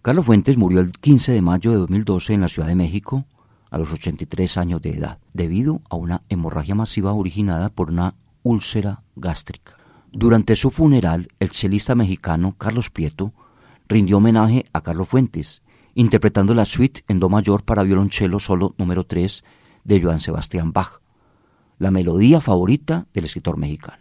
Carlos Fuentes murió el 15 de mayo de 2012 en la Ciudad de México a los 83 años de edad, debido a una hemorragia masiva originada por una úlcera gástrica. Durante su funeral, el chelista mexicano Carlos Prieto rindió homenaje a Carlos Fuentes, interpretando la suite en do mayor para violonchelo solo número 3 de Johann Sebastian Bach, la melodía favorita del escritor mexicano.